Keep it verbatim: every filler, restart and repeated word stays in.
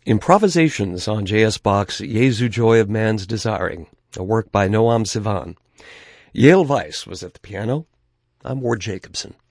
Improvisations on J S. Bach's Jesu Joy of Man's Desiring, a work by Noam Sivan. Yale Weiss was at the piano. I'm Ward Jacobson.